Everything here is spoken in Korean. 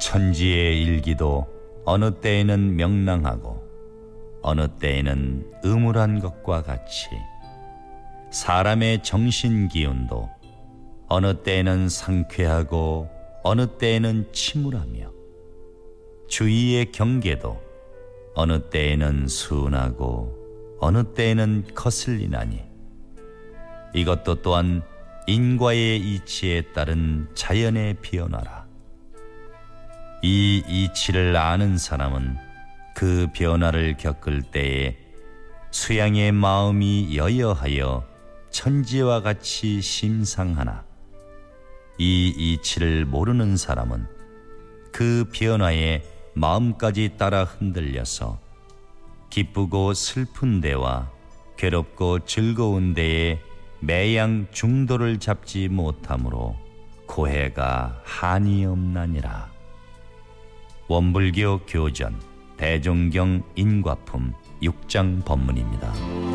천지의 일기도 어느 때에는 명랑하고 어느 때에는 음울한 것과 같이 사람의 정신 기운도 어느 때에는 상쾌하고 어느 때에는 침울하며 주위의 경계도 어느 때에는 순하고 어느 때에는 거슬리나니 이것도 또한 인과의 이치에 따른 자연의 변화라. 이 이치를 아는 사람은 그 변화를 겪을 때에 수양의 마음이 여여하여 천지와 같이 심상하나 이 이치를 모르는 사람은 그 변화에 마음까지 따라 흔들려서 기쁘고 슬픈 데와 괴롭고 즐거운 데에 매양 중도를 잡지 못하므로 고해가 한이 없나니라. 원불교 교전 대종경 인과품 6장 법문입니다.